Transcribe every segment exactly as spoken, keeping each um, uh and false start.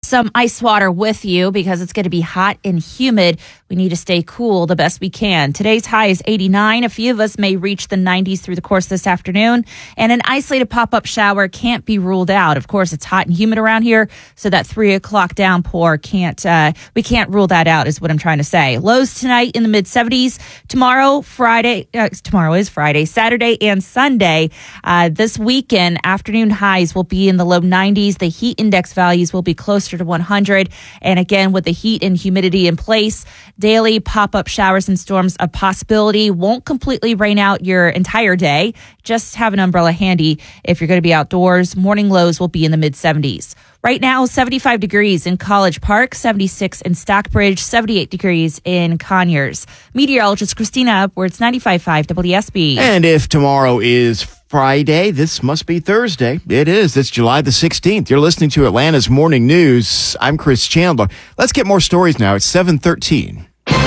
some ice water with you because it's going to be hot and humid. We need to stay cool the best we can. Today's high is eighty-nine. A few of us may reach the nineties through the course of this afternoon, and an isolated pop-up shower can't be ruled out. Of course, it's hot and humid around here, so that three o'clock downpour can't, uh, we can't rule that out is what I'm trying to say. Lows tonight in the mid seventies. Tomorrow, Friday, uh, tomorrow is Friday, Saturday and Sunday. Uh, this weekend, afternoon highs will be in the low nineties. The heat index values will be closer to one hundred. And again, with the heat and humidity in place, daily pop-up showers and storms a possibility. Won't completely rain out your entire day. Just have an umbrella handy if you're going to be outdoors. Morning lows will be in the mid seventies. Right now, seventy-five degrees in College Park, seventy-six in Stockbridge, seventy-eight degrees in Conyers. Meteorologist Christina Upwards, ninety-five point five W S B. And if tomorrow is Friday, this must be Thursday. It is. It's July the sixteenth. You're listening to Atlanta's Morning News. I'm Chris Chandler. Let's get more stories now. It's seven thirteen.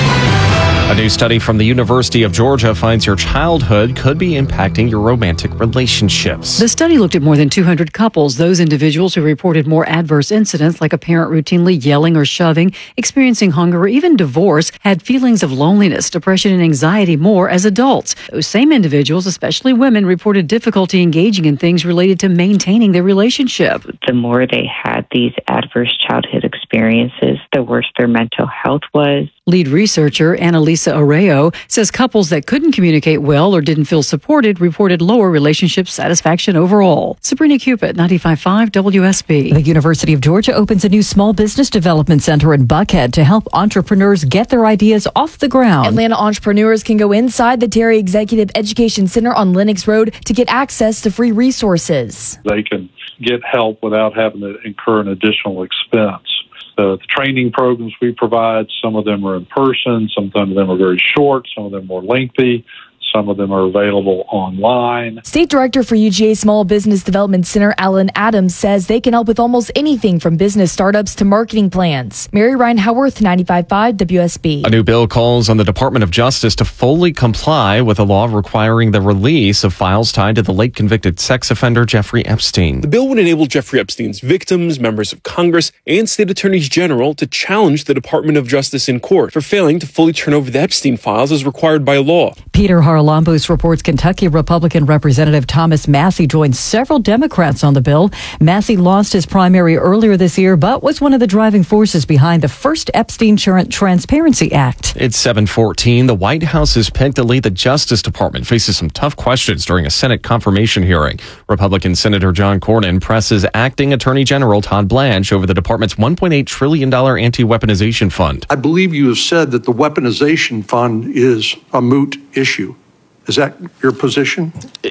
A new study from the University of Georgia finds your childhood could be impacting your romantic relationships. The study looked at more than two hundred couples. Those individuals who reported more adverse incidents like a parent routinely yelling or shoving, experiencing hunger, or even divorce had feelings of loneliness, depression, and anxiety more as adults. Those same individuals, especially women, reported difficulty engaging in things related to maintaining their relationship. The more they had these adverse childhood experiences, the worse their mental health was. Lead researcher Annalisa Arreo says couples that couldn't communicate well or didn't feel supported reported lower relationship satisfaction overall. Sabrina Cupid, ninety-five point five W S B. The University of Georgia opens a new small business development center in Buckhead to help entrepreneurs get their ideas off the ground. Atlanta entrepreneurs can go inside the Terry Executive Education Center on Lenox Road to get access to free resources. They can get help without having to incur an additional expense. The, the training programs we provide, some of them are in person, some of them are very short, some of them more lengthy. Some of them are available online. State Director for U G A Small Business Development Center, Alan Adams, says they can help with almost anything from business startups to marketing plans. Mary Ryan Howarth, ninety-five point five W S B. A new bill calls on the Department of Justice to fully comply with a law requiring the release of files tied to the late convicted sex offender Jeffrey Epstein. The bill would enable Jeffrey Epstein's victims, members of Congress, and state attorneys general to challenge the Department of Justice in court for failing to fully turn over the Epstein files as required by law. Peter Haralambous reports Kentucky Republican Representative Thomas Massie joined several Democrats on the bill. Massie lost his primary earlier this year, but was one of the driving forces behind the first Epstein Transparency Act. It's seven fourteen. The White House is picked to lead the Justice Department faces some tough questions during a Senate confirmation hearing. Republican Senator John Cornyn presses acting Attorney General Todd Blanche over the department's one point eight trillion dollars anti-weaponization fund. I believe you have said that the weaponization fund is a moot issue. Is that your position?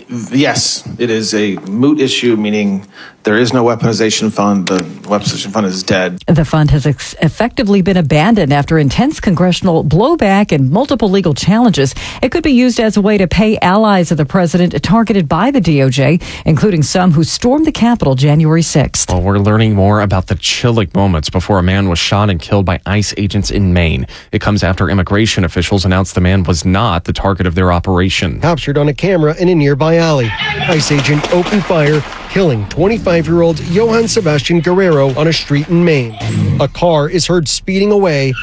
Yes, it is a moot issue, meaning there is no weaponization fund. The weaponization fund is dead. The fund has ex- effectively been abandoned after intense congressional blowback and multiple legal challenges. It could be used as a way to pay allies of the president targeted by the D O J, including some who stormed the Capitol January sixth. Well, we're learning more about the chilling moments before a man was shot and killed by ICE agents in Maine. It comes after immigration officials announced the man was not the target of their operation. Captured on a camera in a nearby alley. ICE agent opened fire, killing twenty-five-year-old Johann Sebastian Guerrero on a street in Maine. A car is heard speeding away.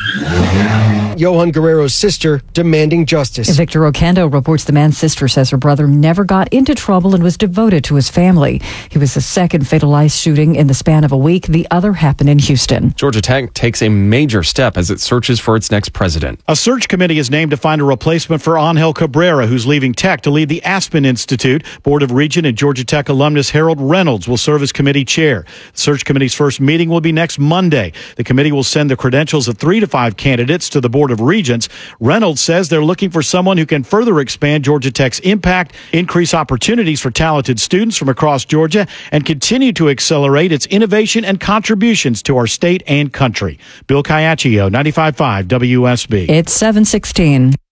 Johann Guerrero's sister demanding justice. Victor Oquendo reports the man's sister says her brother never got into trouble and was devoted to his family. He was the second fatal ICE shooting in the span of a week. The other happened in Houston. Georgia Tech takes a major step as it searches for its next president. A search committee is named to find a replacement for Angel Cabrera, who's leaving Tech to lead the Aspen Institute. Board of Regent and Georgia Tech alumnus Harold Reynolds will serve as committee chair. The search committee's first meeting will be next Monday. The committee will send the credentials of three to five candidates to the Board of Regents. Reynolds says they're looking for someone who can further expand Georgia Tech's impact, increase opportunities for talented students from across Georgia, and continue to accelerate its innovation and contributions to our state and country. Bill Caiaccio, ninety-five point five W S B. It's seven sixteen.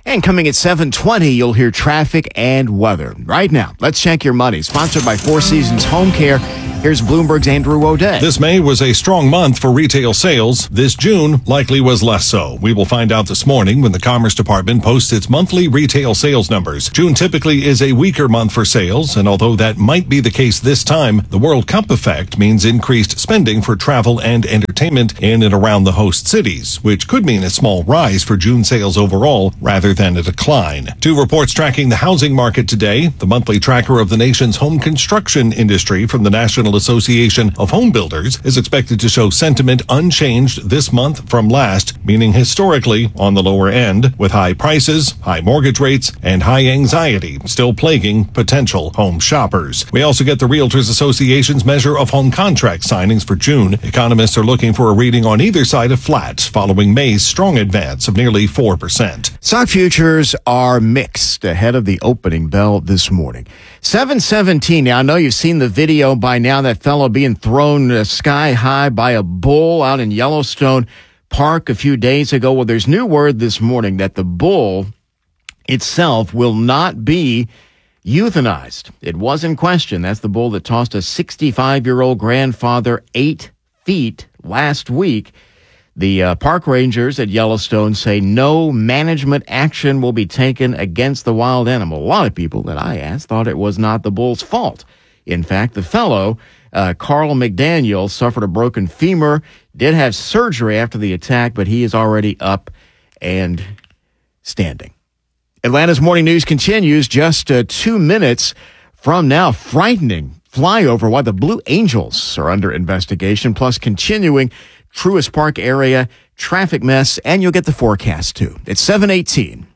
And coming at seven twenty, you'll hear traffic and weather. Right now, let's check your money. Sponsored by Four Seasons Home Care. Here's Bloomberg's Andrew O'Day. This May was a strong month for retail sales. This June likely was less so. We will find out this morning when the Commerce Department posts its monthly retail sales numbers. June typically is a weaker month for sales, and although that might be the case this time, the World Cup effect means increased spending for travel and entertainment in and around the host cities, which could mean a small rise for June sales overall rather than a decline. Two reports tracking the housing market today. The monthly tracker of the nation's home construction industry from the National Association of Home Builders is expected to show sentiment unchanged this month from last, meaning historically on the lower end, with high prices, high mortgage rates, and high anxiety still plaguing potential home shoppers. We also get the Realtors Association's measure of home contract signings for June. Economists are looking for a reading on either side of flat, following May's strong advance of nearly four percent. Stock futures are mixed ahead of the opening bell this morning. seven seventeen. Now, I know you've seen the video by now, that fellow being thrown uh, sky high by a bull out in Yellowstone Park a few days ago. Well, there's new word this morning that the bull itself will not be euthanized. It was in question. That's the bull that tossed a sixty-five-year-old grandfather eight feet last week. The uh, park rangers at Yellowstone say no management action will be taken against the wild animal. A lot of people that I asked thought it was not the bull's fault. In fact, the fellow, uh, Carl McDaniel, suffered a broken femur, did have surgery after the attack, but he is already up and standing. Atlanta's Morning News continues just uh, two minutes from now. Frightening flyover while the Blue Angels are under investigation, plus continuing Truist Park area traffic mess, and you'll get the forecast too. It's seven eighteen.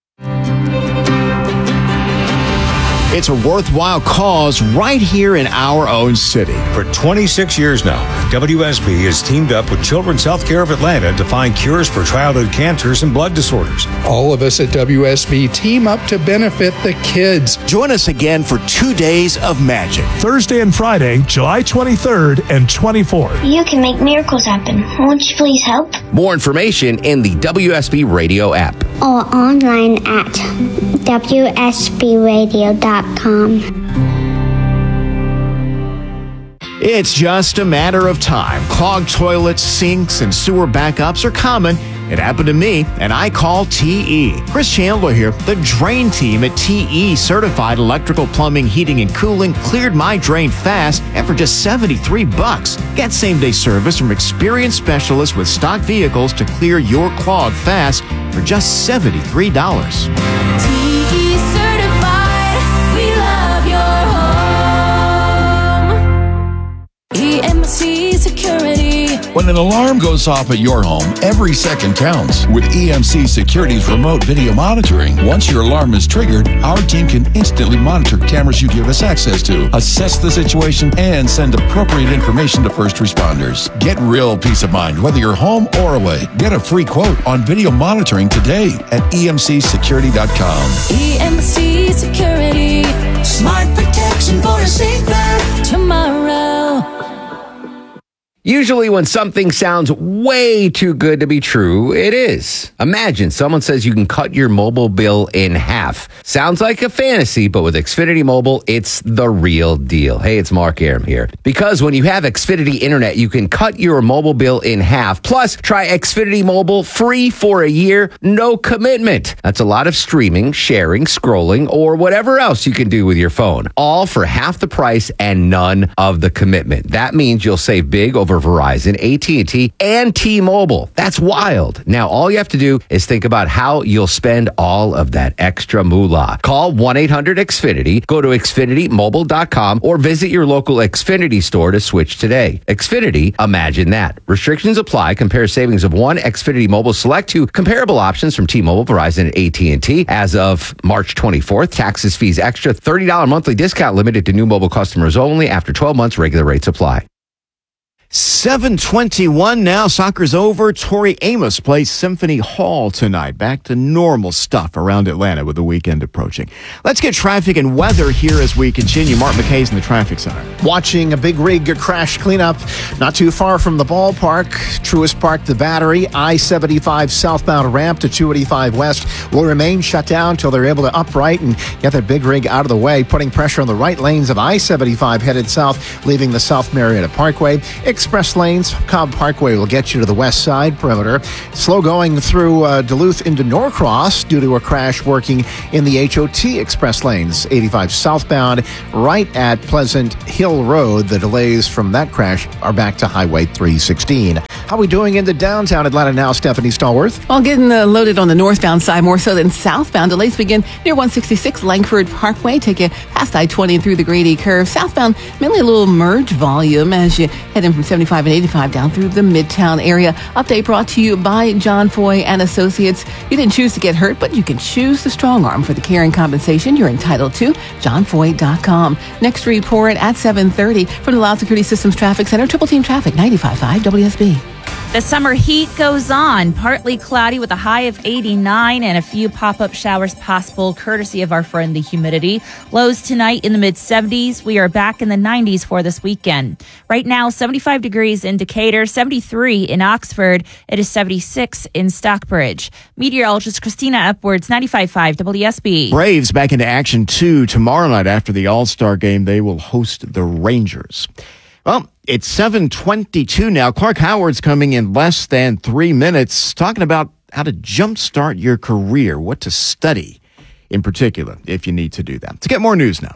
It's a worthwhile cause right here in our own city. For twenty-six years now, W S B has teamed up with Children's Healthcare of Atlanta to find cures for childhood cancers and blood disorders. All of us at W S B team up to benefit the kids. Join us again for two days of magic. Thursday and Friday, July twenty-third and twenty-fourth. You can make miracles happen. Won't you please help? More information in the W S B Radio app. Or online at W S B radio dot com. It's just a matter of time. Clogged toilets, sinks, and sewer backups are common. It happened to me, and I call T E. Chris Chandler here. The drain team at T E Certified Electrical Plumbing, Heating, and Cooling cleared my drain fast and for just seventy-three bucks. Get same-day service from experienced specialists with stock vehicles to clear your clog fast for just seventy-three dollars. T E Certified, we love your home. E M C Security. When an alarm goes off at your home, every second counts. With E M C Security's remote video monitoring, once your alarm is triggered, our team can instantly monitor cameras you give us access to, assess the situation, and send appropriate information to first responders. Get real peace of mind, whether you're home or away. Get a free quote on video monitoring today at E M C security dot com. E M C Security. Smart protection for a safer tomorrow. Usually when something sounds way too good to be true, it is. Imagine someone says you can cut your mobile bill in half. Sounds like a fantasy, but with Xfinity Mobile, it's the real deal. Hey, it's Mark Aram here. Because when you have Xfinity Internet, you can cut your mobile bill in half. Plus, try Xfinity Mobile free for a year, no commitment. That's a lot of streaming, sharing, scrolling, or whatever else you can do with your phone. All for half the price and none of the commitment. That means you'll save big over Verizon, A T and T, and T-Mobile. That's wild. Now, all you have to do is think about how you'll spend all of that extra moolah. Call one eight hundred X Finity, go to Xfinity Mobile dot com, or visit your local Xfinity store to switch today. Xfinity, imagine that. Restrictions apply. Compare savings of one Xfinity Mobile Select to comparable options from T-Mobile, Verizon, and A T and T. As of March twenty-fourth, taxes, fees, extra, thirty dollars monthly discount limited to new mobile customers only. After twelve months, regular rates apply. seven twenty-one now. Soccer's over. Tori Amos plays Symphony Hall tonight. Back to normal stuff around Atlanta with the weekend approaching. Let's get traffic and weather here as we continue. Mark McKay's in the traffic center. Watching a big rig crash cleanup not too far from the ballpark. Truist Park, the Battery, I seventy-five southbound ramp to two eighty-five west will remain shut down until they're able to upright and get that big rig out of the way, putting pressure on the right lanes of I seventy-five headed south, leaving the South Marietta Parkway. Express lanes, Cobb Parkway will get you to the west side perimeter. Slow going through uh, Duluth into Norcross due to a crash working in the H O T express lanes. eighty-five southbound right at Pleasant Hill Road. The delays from that crash are back to Highway three sixteen. How are we doing into downtown Atlanta now, Stephanie Stallworth? Well, getting uh, loaded on the northbound side more so than southbound. Delays begin near one sixty-six Langford Parkway. Take you past I twenty and through the Grady Curve. Southbound, mainly a little merge volume as you head in from seventy-five and eighty-five down through the Midtown area. Update brought to you by John Foy and Associates. You didn't choose to get hurt, but you can choose the strong arm for the care and compensation you're entitled to. john foy dot com. Next report at seven thirty from the Loud Security Systems Traffic Center. Triple Team Traffic, ninety-five point five W S B. The summer heat goes on, partly cloudy with a high of eighty-nine and a few pop-up showers possible, courtesy of our friend the humidity. Lows tonight in the mid-seventies. We are back in the nineties for this weekend. Right now, seventy-five degrees in Decatur, seventy-three in Oxford. It is seventy-six in Stockbridge. Meteorologist Christina Upwards, ninety-five point five W S B. Braves back into action, too. Tomorrow night after the All-Star game, they will host the Rangers. Well, it's seven twenty-two now. Clark Howard's coming in less than three minutes, talking about how to jumpstart your career, what to study in particular, if you need to do that. Let's get more news now.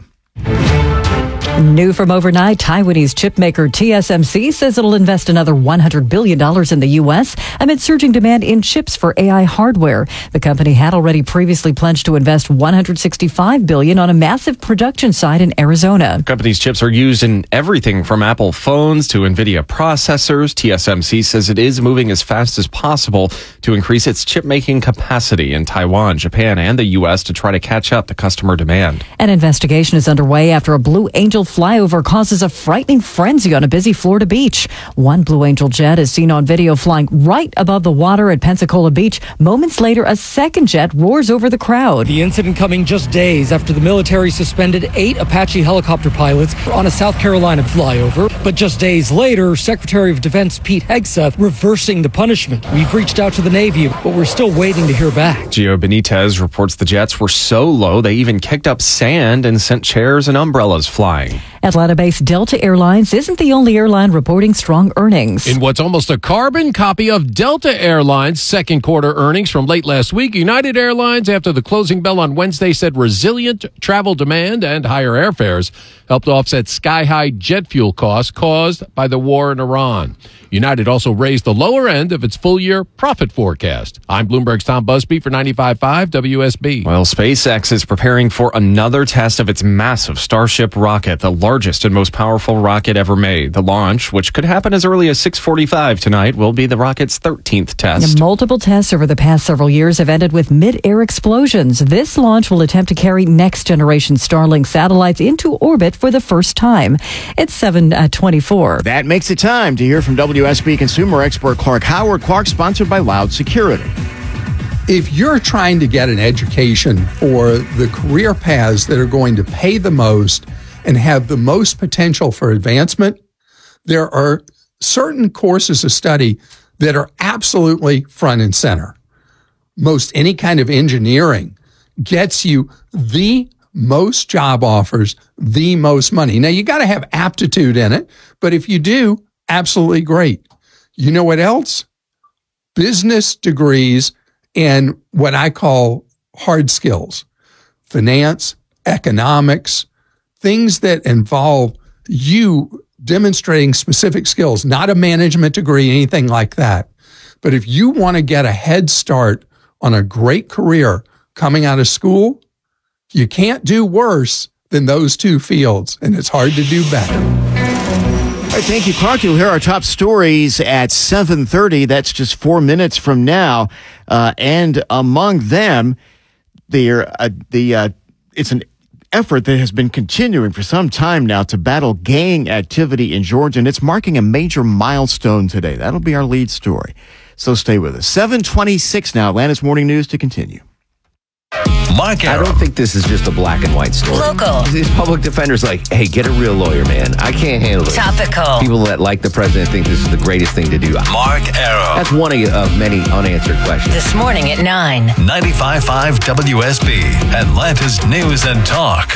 New from overnight, Taiwanese chipmaker T S M C says it'll invest another one hundred billion dollars in the U S amid surging demand in chips for A I hardware. The company had already previously pledged to invest one hundred sixty-five billion dollars on a massive production site in Arizona. The company's chips are used in everything from Apple phones to NVIDIA processors. T S M C says it is moving as fast as possible to increase its chip-making capacity in Taiwan, Japan, and the U S to try to catch up to customer demand. An investigation is underway after a Blue Angel flyover causes a frightening frenzy on a busy Florida beach. One Blue Angel jet is seen on video flying right above the water at Pensacola Beach. Moments later, a second jet roars over the crowd. The incident coming just days after the military suspended eight Apache helicopter pilots on a South Carolina flyover. But just days later, Secretary of Defense Pete Hegseth reversing the punishment. We've reached out to the Navy, but we're still waiting to hear back. Gio Benitez reports the jets were so low they even kicked up sand and sent chairs and umbrellas flying. Atlanta-based Delta Airlines isn't the only airline reporting strong earnings. In what's almost a carbon copy of Delta Airlines' second quarter earnings from late last week, United Airlines, after the closing bell on Wednesday, said resilient travel demand and higher airfares helped offset sky-high jet fuel costs caused by the war in Iran. United also raised the lower end of its full-year profit forecast. I'm Bloomberg's Tom Busby for ninety-five point five W S B. Well, SpaceX is preparing for another test of its massive Starship rocket, the largest and most powerful rocket ever made. The launch, which could happen as early as six forty-five tonight, will be the rocket's thirteenth test. Multiple tests over the past several years have ended with mid-air explosions. This launch will attempt to carry next-generation Starlink satellites into orbit for the first time. It's seven twenty-four. That makes it time to hear from W S B consumer expert Clark Howard. Clark, sponsored by Loud Security. If you're trying to get an education for the career paths that are going to pay the most and have the most potential for advancement, there are certain courses of study that are absolutely front and center. Most any kind of engineering gets you the most job offers, the most money. Now, you got to have aptitude in it, but if you do, absolutely great. You know what else? Business degrees and what I call hard skills, finance, economics, things that involve you demonstrating specific skills, not a management degree, anything like that. But if you want to get a head start on a great career coming out of school, you can't do worse than those two fields, and it's hard to do better. All right, thank you, Clark. You'll hear our top stories at seven thirty. That's just four minutes from now. Uh, and among them, the, uh, the uh, it's an effort that has been continuing for some time now to battle gang activity in Georgia, and it's marking a major milestone today. That'll be our lead story. So stay with us. seven twenty-six now, Atlanta's Morning News to continue. Mark I don't think this is just a black and white story. Local. These public defenders like, hey, get a real lawyer, man. I can't handle it. Topical. People that like the president think this is the greatest thing to do. Mark Arrow. That's one of, of many unanswered questions. This morning at nine. ninety-five point five W S B, Atlanta's News and Talk.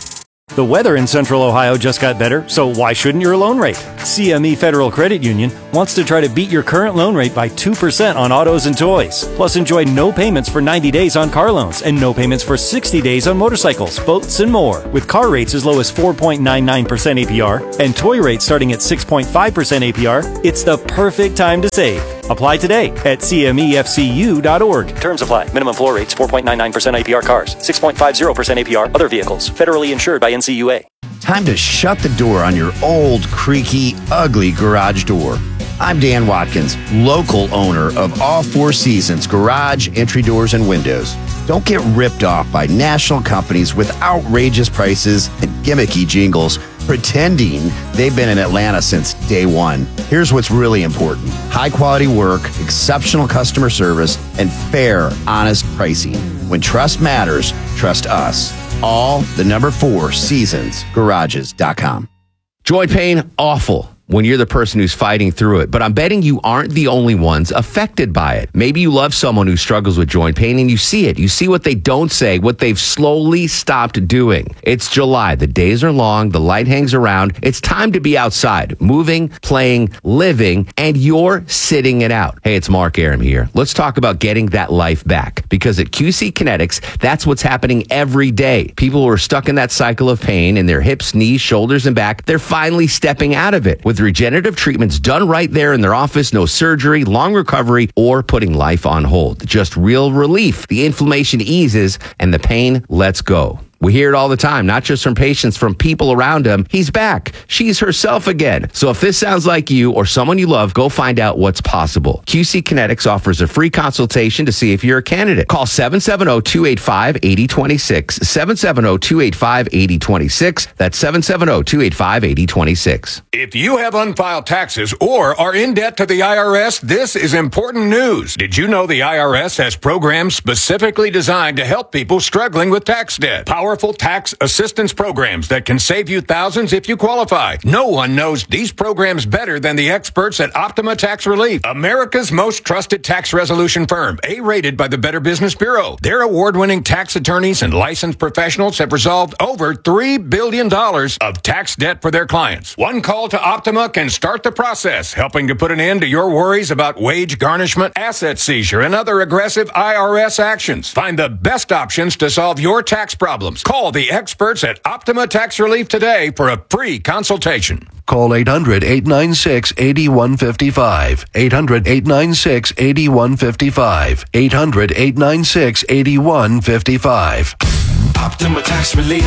The weather in Central Ohio just got better, so why shouldn't your loan rate? C M E Federal Credit Union wants to try to beat your current loan rate by two percent on autos and toys. Plus, enjoy no payments for ninety days on car loans and no payments for sixty days on motorcycles, boats, and more. With car rates as low as four point nine nine percent A P R and toy rates starting at six point five percent A P R, it's the perfect time to save. Apply today at C M E F C U dot org. Terms apply. Minimum floor rates four point nine nine percent A P R cars, six point five zero percent A P R other vehicles. Federally insured by N C U A. Time to shut the door on your old, creaky, ugly garage door. I'm Dan Watkins, local owner of All Four Seasons Garage, Entry Doors, and Windows. Don't get ripped off by national companies with outrageous prices and gimmicky jingles pretending they've been in Atlanta since day one. Here's what's really important: high quality work, exceptional customer service, and fair, honest pricing. When trust matters, trust us. All the number four seasons garages dot com. Joint pain, awful when you're the person who's fighting through it. But I'm betting you aren't the only ones affected by it. Maybe you love someone who struggles with joint pain and you see it. You see what they don't say, what they've slowly stopped doing. It's July. The days are long. The light hangs around. It's time to be outside, moving, playing, living, and you're sitting it out. Hey, it's Mark Aram here. Let's talk about getting that life back. Because at Q C Kinetics, that's what's happening every day. People who are stuck in that cycle of pain in their hips, knees, shoulders, and back, they're finally stepping out of it with regenerative treatments done right there in their office. No surgery, long recovery, or putting life on hold. Just real relief. The inflammation eases and the pain lets go. We hear it all the time, not just from patients, from people around him. He's back. She's herself again. So if this sounds like you or someone you love, go find out what's possible. Q C Kinetics offers a free consultation to see if you're a candidate. Call seven seven zero, two eight five, eight zero two six. seven seven zero, two eight five, eight zero two six. That's seven seven zero, two eight five, eight zero two six. If you have unfiled taxes or are in debt to the I R S, this is important news. Did you know the I R S has programs specifically designed to help people struggling with tax debt? Powerful tax assistance programs that can save you thousands if you qualify. No one knows these programs better than the experts at Optima Tax Relief, America's most trusted tax resolution firm, A-rated by the Better Business Bureau. Their award-winning tax attorneys and licensed professionals have resolved over three billion dollars of tax debt for their clients. One call to Optima can start the process, helping to put an end to your worries about wage garnishment, asset seizure, and other aggressive I R S actions. Find the best options to solve your tax problems. Call the experts at Optima Tax Relief today for a free consultation. Call eight hundred, eight nine six, eight one five five. eight hundred, eight nine six, eight one five five. eight hundred, eight nine six, eight one five five. Optima Tax Relief.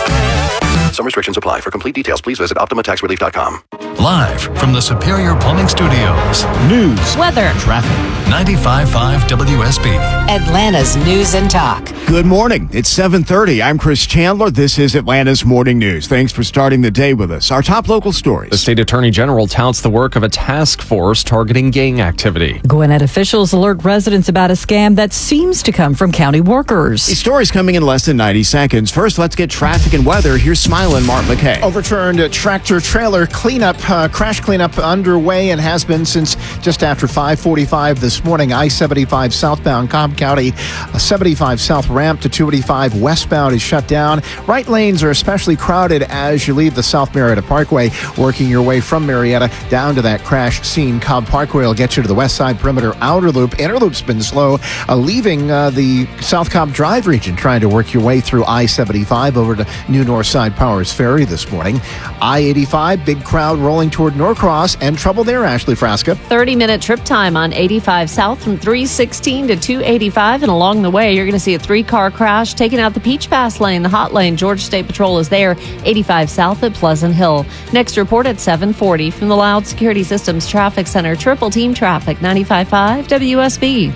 Some restrictions apply. For complete details, please visit optima tax relief dot com. Live from the Superior Plumbing Studios. News. Weather. Traffic. ninety-five point five W S B. Atlanta's News and Talk. Good morning. It's seven thirty. I'm Chris Chandler. This is Atlanta's Morning News. Thanks for starting the day with us. Our top local stories. The state attorney general touts the work of a task force targeting gang activity. Gwinnett officials alert residents about a scam that seems to come from county workers. These stories coming in less than ninety seconds. First, let's get traffic and weather. Here's smiling Mark McKay. Overturned uh, tractor trailer cleanup, uh, crash cleanup underway and has been since just after five forty-five this morning. I seventy-five southbound Cobb County, uh, seventy-five south ramp to two eighty-five westbound is shut down. Right lanes are especially crowded as you leave the South Marietta Parkway, working your way from Marietta down to that crash scene. Cobb Parkway will get you to the west side perimeter outer loop. Inner loop's been slow, uh, leaving uh, the South Cobb Drive region, trying to work your way through I seventy-five over to New North Side Powers Ferry this morning. I eighty-five, big crowd rolling toward Norcross, and trouble there, Ashley Frasca. thirty minute trip time on eighty-five south from three sixteen to two eighty-five, and along the way, you're going to see a three-car crash taking out the Peach Pass lane, the hot lane. Georgia State Patrol is there, eighty-five south at Pleasant Hill. Next report at seven forty from the Loud Security Systems Traffic Center. Triple team traffic, ninety-five point five W S B.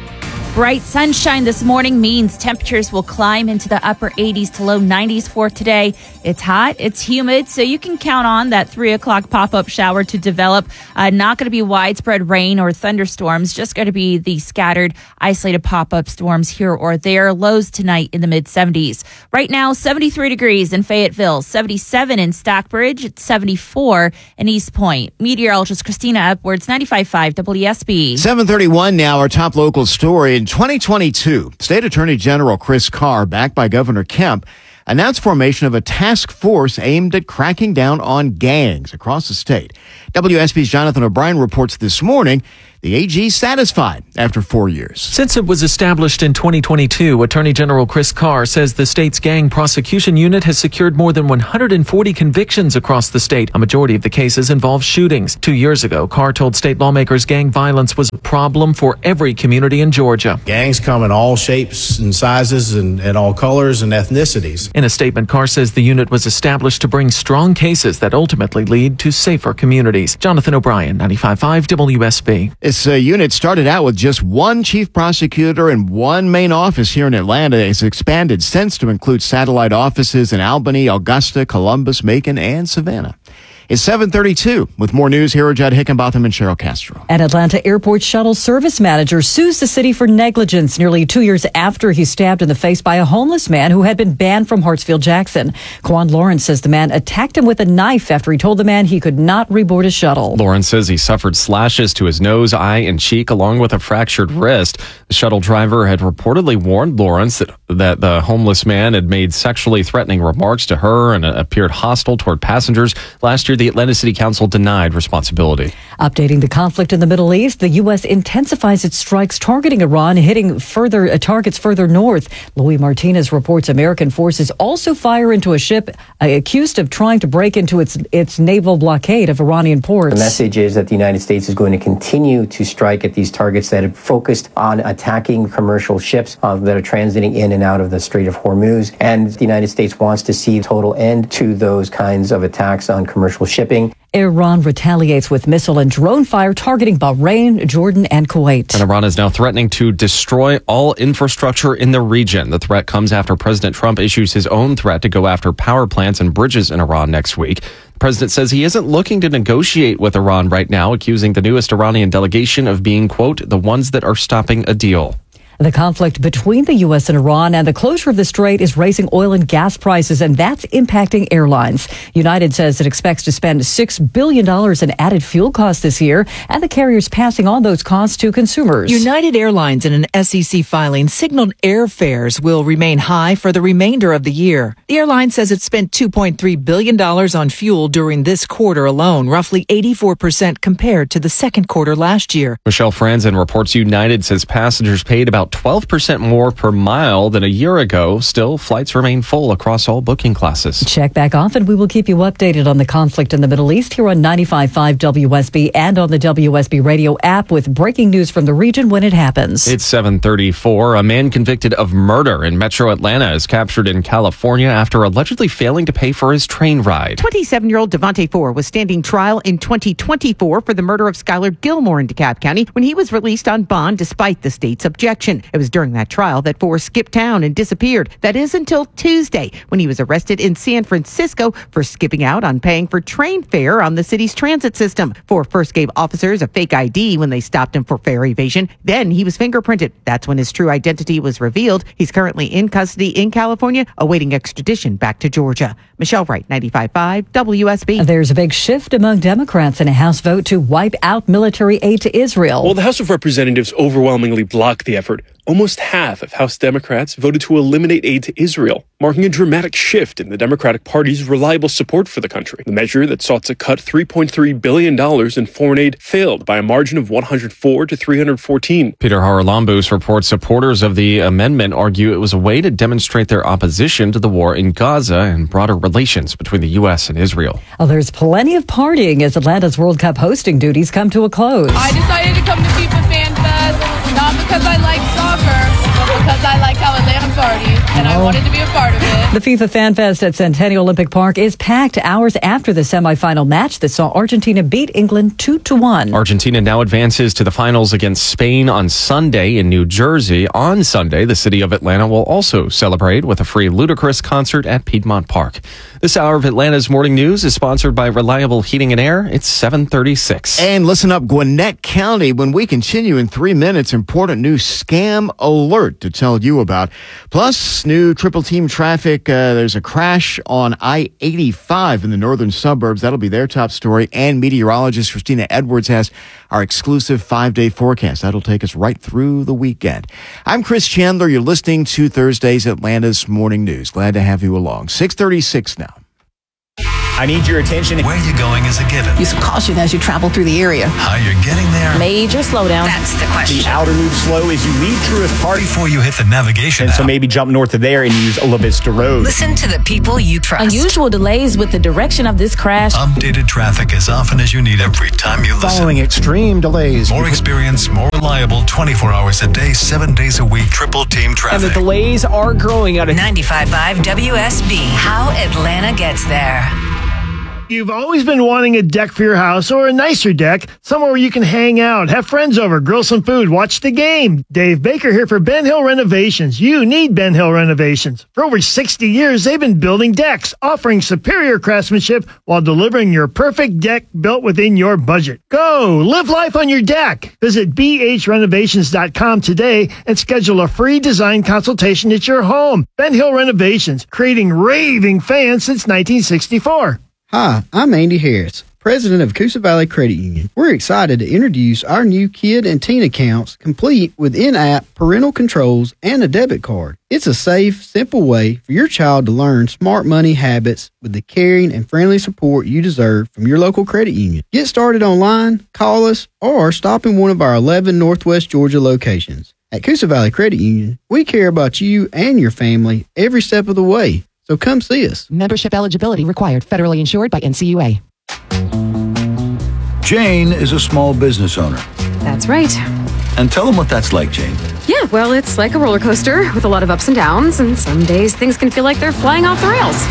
Bright sunshine this morning means temperatures will climb into the upper eighties to low nineties for today. It's hot, it's humid, so you can count on that three o'clock pop-up shower to develop. Uh, not going to be widespread rain or thunderstorms, just going to be the scattered, isolated pop-up storms here or there. Lows tonight in the mid-seventies. Right now, seventy-three degrees in Fayetteville, seventy-seven in Stockbridge, it's seventy-four in East Point. Meteorologist Christina Upwards, ninety-five point five W S B. seven thirty-one now, our top local story. In twenty twenty-two, State Attorney General Chris Carr, backed by Governor Kemp, announced formation of a task force aimed at cracking down on gangs across the state. W S B's Jonathan O'Brien reports this morning the A G satisfied after four years. Since it was established in twenty twenty-two, Attorney General Chris Carr says the state's gang prosecution unit has secured more than one hundred forty convictions across the state. A majority of the cases involve shootings. Two years ago, Carr told state lawmakers gang violence was a problem for every community in Georgia. Gangs come in all shapes and sizes and, and all colors and ethnicities. In a statement, Carr says the unit was established to bring strong cases that ultimately lead to safer communities. Jonathan O'Brien, ninety-five point five W S B. This uh, unit started out with just one chief prosecutor and one main office here in Atlanta. It's expanded since to include satellite offices in Albany, Augusta, Columbus, Macon, and Savannah. It's seven thirty-two. With more news, here are Judd Hickenbotham and Cheryl Castro. An Atlanta airport shuttle service manager sues the city for negligence nearly two years after he stabbed in the face by a homeless man who had been banned from Hartsfield-Jackson. Quan Lawrence says the man attacked him with a knife after he told the man he could not reboard his shuttle. Lawrence says he suffered slashes to his nose, eye, and cheek, along with a fractured wrist. The shuttle driver had reportedly warned Lawrence that, that the homeless man had made sexually threatening remarks to her and appeared hostile toward passengers. Last year, the Atlanta City Council denied responsibility. Updating the conflict in the Middle East, the U S intensifies its strikes targeting Iran, hitting further uh, targets further north. Louis Martinez reports American forces also fire into a ship uh, accused of trying to break into its its naval blockade of Iranian ports. The message is that the United States is going to continue to strike at these targets that are focused on attacking commercial ships uh, that are transiting in and out of the Strait of Hormuz. And the United States wants to see a total end to those kinds of attacks on commercial shipping. Iran retaliates with missile and drone fire targeting Bahrain, Jordan, and Kuwait. And Iran is now threatening to destroy all infrastructure in the region. The threat comes after President Trump issues his own threat to go after power plants and bridges in Iran next week. The president says he isn't looking to negotiate with Iran right now, accusing the newest Iranian delegation of being, quote, the ones that are stopping a deal. The conflict between the U S and Iran and the closure of the strait is raising oil and gas prices, and that's impacting airlines. United says it expects to spend six billion dollars in added fuel costs this year, and the carrier's passing on those costs to consumers. United Airlines, in an S E C filing, signaled airfares will remain high for the remainder of the year. The airline says it spent two point three billion dollars on fuel during this quarter alone, roughly eighty-four percent compared to the second quarter last year. Michelle Franzen reports United says passengers paid about twelve percent more per mile than a year ago. Still, flights remain full across all booking classes. Check back often. We will keep you updated on the conflict in the Middle East here on ninety-five point five W S B and on the W S B radio app with breaking news from the region when it happens. It's seven thirty-four. A man convicted of murder in metro Atlanta is captured in California after allegedly failing to pay for his train ride. twenty-seven-year-old Devontae Four was standing trial in twenty twenty-four for the murder of Skylar Gilmore in DeKalb County when he was released on bond despite the state's objection. It was during that trial that Four skipped town and disappeared. That is until Tuesday, when he was arrested in San Francisco for skipping out on paying for train fare on the city's transit system. Four first gave officers a fake I D when they stopped him for fare evasion. Then he was fingerprinted. That's when his true identity was revealed. He's currently in custody in California, awaiting extradition back to Georgia. Michelle Wright, ninety-five point five W S B. There's a big shift among Democrats in a House vote to wipe out military aid to Israel. Well, the House of Representatives overwhelmingly blocked the effort. Almost half of House Democrats voted to eliminate aid to Israel, marking a dramatic shift in the Democratic Party's reliable support for the country. The measure that sought to cut three point three billion dollars in foreign aid failed by a margin of one hundred four to three hundred fourteen. Peter Haralambous reports supporters of the amendment argue it was a way to demonstrate their opposition to the war in Gaza and broader relations between the U S and Israel. Oh, there's plenty of partying as Atlanta's World Cup hosting duties come to a close. I decided to come to FIFA Fan Fest, not because I like soccer, but because I like how Atlanta parties. and I wanted to be a part of it. The FIFA Fan Fest at Centennial Olympic Park is packed hours after the semifinal match that saw Argentina beat England two to one. Argentina now advances to the finals against Spain on Sunday in New Jersey. On Sunday, the city of Atlanta will also celebrate with a free Ludacris concert at Piedmont Park. This hour of Atlanta's Morning News is sponsored by Reliable Heating and Air. It's seven thirty-six. And listen up, Gwinnett County, when we continue in three minutes, important new scam alert to tell you about. Plus, new triple team traffic. Uh, there's a crash on I eighty-five in the northern suburbs. That'll be their top story. And meteorologist Christina Edwards has our exclusive five-day forecast. That'll take us right through the weekend. I'm Chris Chandler. You're listening to Thursday's Atlanta's Morning News. Glad to have you along. six thirty-six now. I need your attention. Where you're going is a given. Use caution as you travel through the area. How you're getting there. Major slowdown. That's the question. The outer loop slow as you leave Truist Park. Before you hit the navigation And app. so maybe jump north of there and use La Vista Road. Listen to the people you trust. Unusual delays with the direction of this crash. Updated traffic as often as you need every time you listen. Following extreme delays. More experience, more reliable, twenty-four hours a day, seven days a week, triple team traffic. And the delays are growing out of ninety-five point five W S B. How Atlanta gets there. You've always been wanting a deck for your house or a nicer deck, somewhere where you can hang out, have friends over, grill some food, watch the game. Dave Baker here for Ben Hill Renovations. You need Ben Hill Renovations. For over sixty years, they've been building decks, offering superior craftsmanship while delivering your perfect deck built within your budget. Go, live life on your deck. Visit b h renovations dot com today and schedule a free design consultation at your home. Ben Hill Renovations, creating raving fans since nineteen sixty-four. Hi, I'm Andy Harris, president of Coosa Valley Credit Union. We're excited to introduce our new kid and teen accounts, complete with in-app parental controls and a debit card. It's a safe, simple way for your child to learn smart money habits with the caring and friendly support you deserve from your local credit union. Get started online, call us, or stop in one of our eleven Northwest Georgia locations. At Coosa Valley Credit Union, we care about you and your family every step of the way. So come see us. Membership eligibility required. Federally insured by N C U A. Jane is a small business owner. That's right. And tell them what that's like, Jane. Yeah, well, it's like a roller coaster with a lot of ups and downs, and some days things can feel like they're flying off the rails.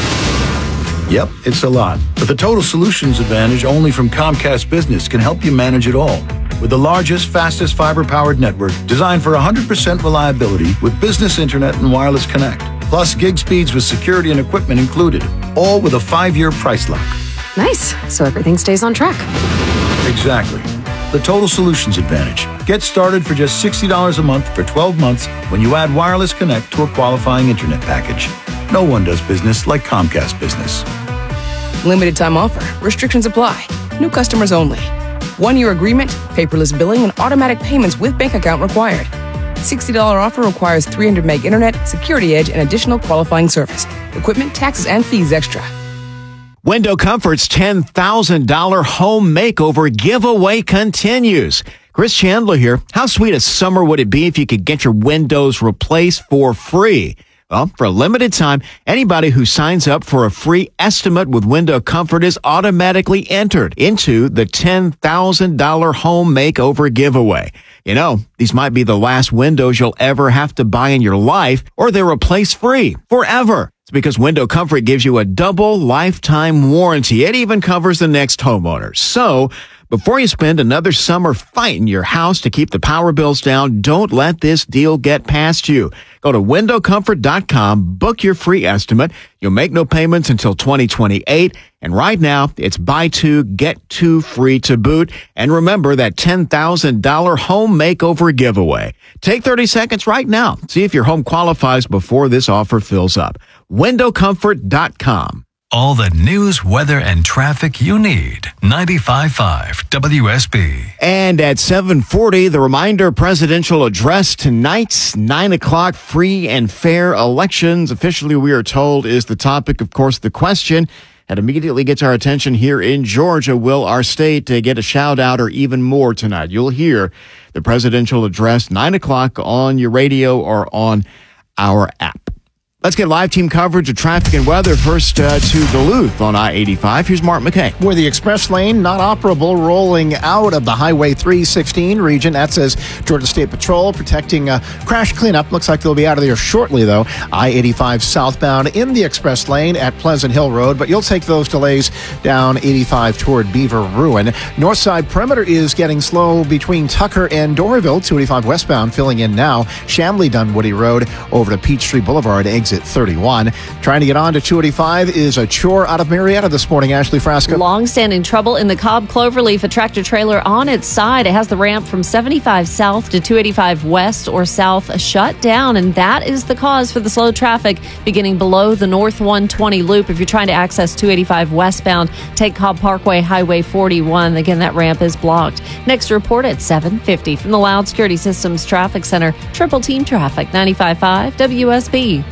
Yep, it's a lot. But the Total Solutions Advantage only from Comcast Business can help you manage it all. With the largest, fastest fiber-powered network designed for one hundred percent reliability with business internet and wireless connect. Plus gig speeds with security and equipment included. All with a five-year price lock. Nice. So everything stays on track. Exactly. The Total Solutions Advantage. Get started for just sixty dollars a month for twelve months when you add Wireless Connect to a qualifying internet package. No one does business like Comcast Business. Limited time offer. Restrictions apply. New customers only. One-year agreement, paperless billing, and automatic payments with bank account required. sixty dollars offer requires three hundred meg internet, security edge, and additional qualifying service. Equipment, taxes, and fees extra. Window Comfort's ten thousand dollars home makeover giveaway continues. Chris Chandler here. How sweet a summer would it be if you could get your windows replaced for free? Well, for a limited time, anybody who signs up for a free estimate with Window Comfort is automatically entered into the ten thousand dollars home makeover giveaway. You know, these might be the last windows you'll ever have to buy in your life, or they're replace free forever. It's because Window Comfort gives you a double lifetime warranty. It even covers the next homeowner. So, before you spend another summer fighting your house to keep the power bills down, don't let this deal get past you. Go to window comfort dot com, book your free estimate. You'll make no payments until twenty twenty-eight. And right now, it's buy two, get two free to boot. And remember that ten thousand dollars home makeover giveaway. Take thirty seconds right now. See if your home qualifies before this offer fills up. window comfort dot com. All the news, weather, and traffic you need. ninety-five point five W S B. And at seven forty, the reminder presidential address tonight, nine o'clock, free and fair elections. Officially, we are told, is the topic. Of course, the question that immediately gets our attention here in Georgia. Will our state uh, get a shout out or even more tonight? You'll hear the presidential address, nine o'clock on your radio or on our app. Let's get live team coverage of traffic and weather. First uh, to Duluth on I eighty-five. Here's Mark McKay. Where the express lane not operable, rolling out of the Highway three sixteen region. That says Georgia State Patrol protecting uh, crash cleanup. Looks like they'll be out of there shortly, though. I eighty-five southbound in the express lane at Pleasant Hill Road, but you'll take those delays down eighty-five toward Beaver Ruin. North side perimeter is getting slow between Tucker and Doraville. two eighty-five westbound filling in now. Chamblee Dunwoody Road over to Peachtree Boulevard, exit thirty-one. Trying to get on to two eighty-five is a chore out of Marietta this morning. Ashley Frasca. Long-standing trouble in the Cobb Cloverleaf. A tractor trailer on its side. It has the ramp from seventy-five south to two eighty-five west or south shut down, and that is the cause for the slow traffic beginning below the North one twenty loop. If you're trying to access two eighty-five westbound, take Cobb Parkway, Highway forty-one. Again, that ramp is blocked. Next report at seven fifty from the Loud Security Systems Traffic Center. Triple Team Traffic, ninety-five point five W S B.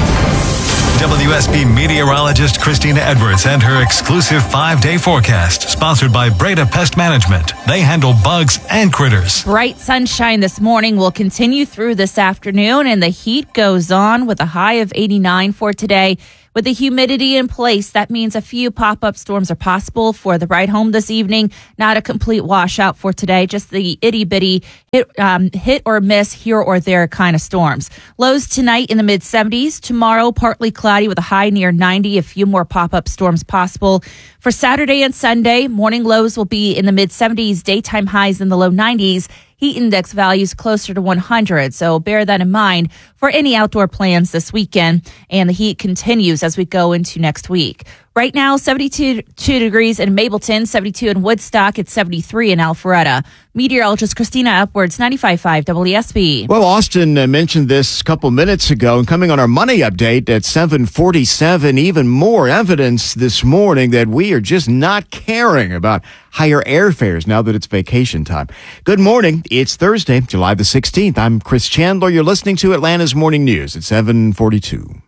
W S B meteorologist Christina Edwards and her exclusive five-day forecast, sponsored by Breda Pest Management. They handle bugs and critters. Bright sunshine this morning will continue through this afternoon, and the heat goes on with a high of eighty-nine for today. With the humidity in place, that means a few pop-up storms are possible for the ride home this evening. Not a complete washout for today, just the itty-bitty hit, um, hit or miss here or there kind of storms. Lows tonight in the mid-seventies. Tomorrow, partly cloudy with a high near ninety. A few more pop-up storms possible. For Saturday and Sunday, morning lows will be in the mid-seventies, daytime highs in the low nineties. Heat index values closer to one hundred, so bear that in mind for any outdoor plans this weekend. And the heat continues as we go into next week. Right now, seventy-two two degrees in Mableton, seventy-two in Woodstock, it's seventy-three in Alpharetta. Meteorologist Christina Upwards, ninety-five point five W S B. Well, Austin uh, mentioned this a couple minutes ago, and coming on our money update at seven forty-seven, even more evidence this morning that we are just not caring about higher airfares now that it's vacation time. Good morning. It's Thursday, July the sixteenth. I'm Chris Chandler. You're listening to Atlanta's Morning News at seven forty-two.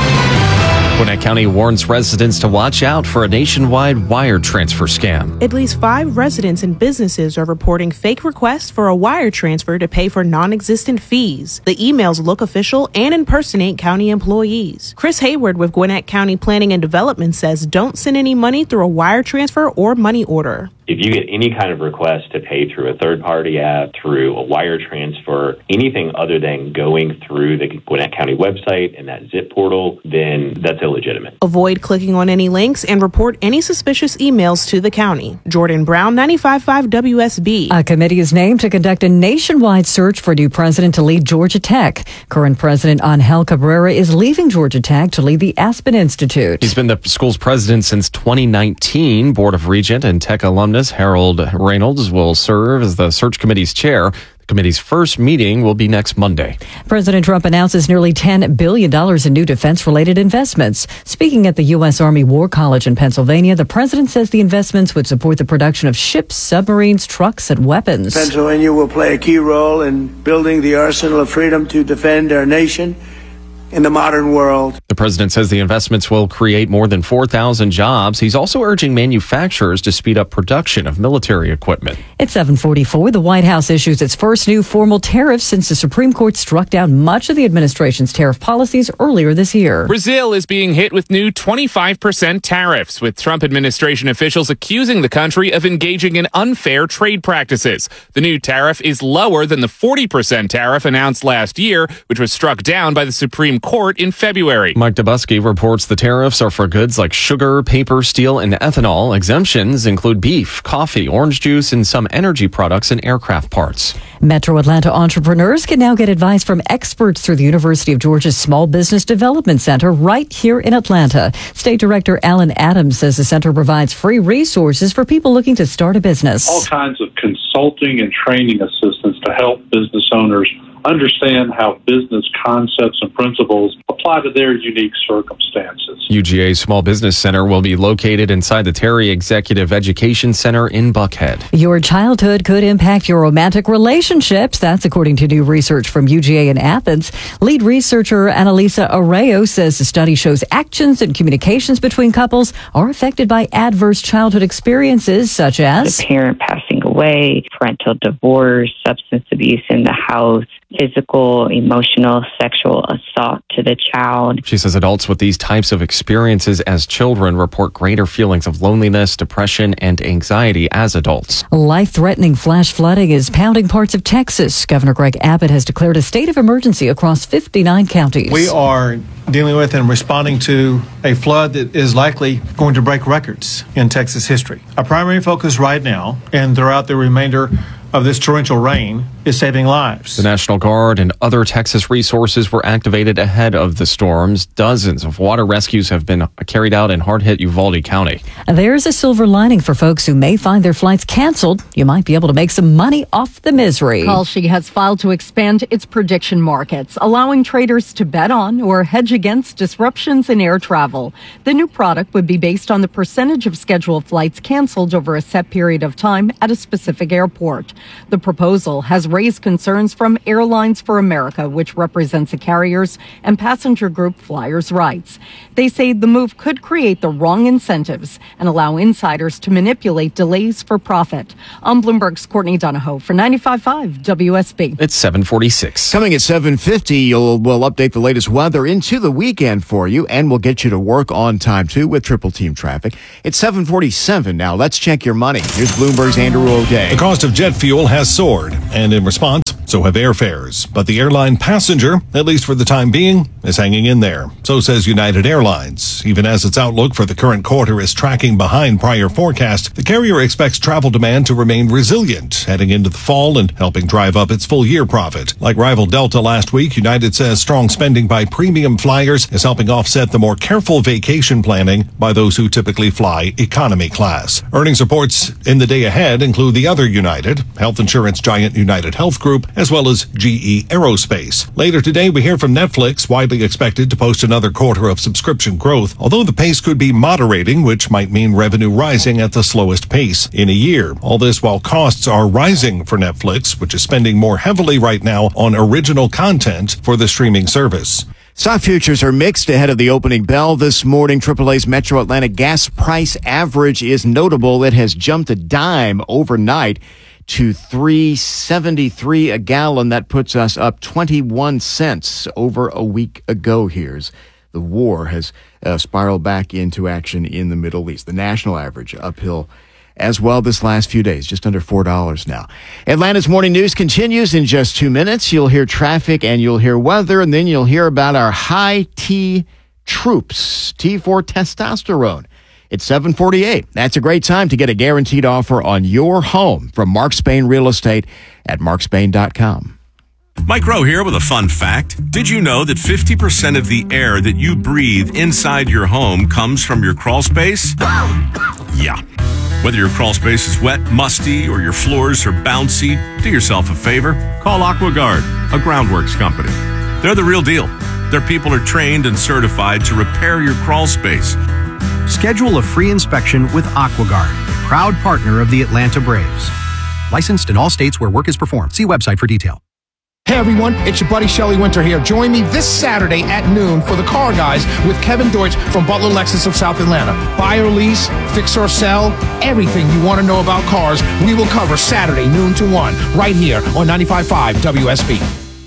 Gwinnett County warns residents to watch out for a nationwide wire transfer scam. At least five residents and businesses are reporting fake requests for a wire transfer to pay for non-existent fees. The emails look official and impersonate county employees. Chris Hayward with Gwinnett County Planning and Development says don't send any money through a wire transfer or money order. If you get any kind of request to pay through a third-party app, through a wire transfer, anything other than going through the Gwinnett County website and that zip portal, then that's illegitimate. Avoid clicking on any links and report any suspicious emails to the county. Jordan Brown, ninety-five point five W S B. A committee is named to conduct a nationwide search for a new president to lead Georgia Tech. Current president Angel Cabrera is leaving Georgia Tech to lead the Aspen Institute. He's been the school's president since twenty nineteen. Board of Regent and Tech alumnus Harold Reynolds will serve as the search committee's chair. The committee's first meeting will be next Monday. President Trump announces nearly ten billion dollars in new defense-related investments. Speaking at the U S. Army War College in Pennsylvania, the president says the investments would support the production of ships, submarines, trucks, and weapons. Pennsylvania will play a key role in building the arsenal of freedom to defend our nation in the modern world. The president says the investments will create more than four thousand jobs. He's also urging manufacturers to speed up production of military equipment. It's seven forty-four. The White House issues its first new formal tariffs since the Supreme Court struck down much of the administration's tariff policies earlier this year. Brazil is being hit with new twenty-five percent tariffs, with Trump administration officials accusing the country of engaging in unfair trade practices. The new tariff is lower than the forty percent tariff announced last year, which was struck down by the Supreme Court in February. Mike Dubusky reports the tariffs are for goods like sugar, paper, steel, and ethanol. Exemptions include beef, coffee, orange juice, and some energy products and aircraft parts. Metro Atlanta entrepreneurs can now get advice from experts through the University of Georgia's Small Business Development Center right here in Atlanta. State Director Alan Adams says the center provides free resources for people looking to start a business. All kinds of consulting and training assistance to help business owners understand how business concepts and principles apply to their unique circumstances. U G A's Small Business Center will be located inside the Terry Executive Education Center in Buckhead. Your childhood could impact your romantic relationships. That's according to new research from U G A in Athens. Lead researcher Annalisa Arreo says the study shows actions and communications between couples are affected by adverse childhood experiences such as the parent passing away away, parental divorce, substance abuse in the house, physical, emotional, sexual assault to the child. She says adults with these types of experiences as children report greater feelings of loneliness, depression, and anxiety as adults. Life-threatening flash flooding is pounding parts of Texas. Governor Greg Abbott has declared a state of emergency across fifty-nine counties. We are dealing with and responding to a flood that is likely going to break records in Texas history. Our primary focus right now and throughout the remainder of this torrential rain is saving lives. The National Guard and other Texas resources were activated ahead of the storms. Dozens of water rescues have been carried out in hard-hit Uvalde County. There's a silver lining for folks who may find their flights canceled. You might be able to make some money off the misery. Kalshi has filed to expand its prediction markets, allowing traders to bet on or hedge against disruptions in air travel. The new product would be based on the percentage of scheduled flights canceled over a set period of time at a specific airport. The proposal has raised concerns from Airlines for America, which represents the carriers and passenger group Flyers' rights. They say the move could create the wrong incentives and allow insiders to manipulate delays for profit. I'm Bloomberg's Courtney Donahoe for ninety-five point five W S B. It's seven forty-six. Coming at seven fifty, you'll, we'll update the latest weather into the weekend for you, and we'll get you to work on time, too, with triple team traffic. It's seven forty-seven now. Let's check your money. Here's Bloomberg's Andrew O'Day. The cost of jet fuel has soared, and in response, so have airfares. But the airline passenger, at least for the time being, is hanging in there. So says United Airlines. Even as its outlook for the current quarter is tracking behind prior forecast, the carrier expects travel demand to remain resilient heading into the fall and helping drive up its full-year profit. Like rival Delta last week, United says strong spending by premium flyers is helping offset the more careful vacation planning by those who typically fly economy class. Earnings reports in the day ahead include the other United, health insurance giant United Health Group, as well as G E Aerospace. Later today, we hear from Netflix, widely expected to post another quarter of subscription growth, although the pace could be moderating, which might mean revenue rising at the slowest pace in a year. All this while costs are rising for Netflix, which is spending more heavily right now on original content for the streaming service. Stock futures are mixed ahead of the opening bell this morning. triple A's Metro Atlanta gas price average is notable. It has jumped a dime overnight to three seventy-three a gallon. That puts us up twenty-one cents over a week ago. Here's the war has uh, spiraled back into action in the Middle East. The national average uphill as well this last few days, just under four dollars now. Atlanta's Morning News continues in just two minutes. You'll hear traffic and you'll hear weather, and then you'll hear about our high T troops, T for testosterone. It's seven forty-eight. That's a great time to get a guaranteed offer on your home from Mark Spain Real Estate at mark spain dot com. Mike Rowe here with a fun fact. Did you know that fifty percent of the air that you breathe inside your home comes from your crawl space? Yeah. Whether your crawl space is wet, musty, or your floors are bouncy, do yourself a favor. Call AquaGuard, a groundworks company. They're the real deal. Their people are trained and certified to repair your crawl space. Schedule a free inspection with AquaGuard, proud partner of the Atlanta Braves. Licensed in all states where work is performed. See website for detail. Hey everyone, it's your buddy Shelly Winter here. Join me this Saturday at noon for the Car Guys with Kevin Deutsch from Butler Lexus of South Atlanta. Buy or lease, fix or sell, everything you want to know about cars, we will cover Saturday noon to one, right here on ninety-five point five W S B.